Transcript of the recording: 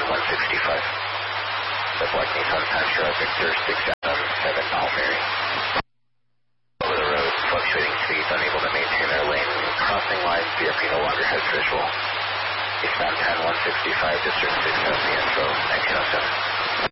165. The Black Nissan Sentra, Victor 677 Mount Mary. Over the road, fluctuating speeds, unable to maintain their lane. Crossing lines, VFP no longer has visual. Eastbound 10, 165, District 6 has the info, 1907.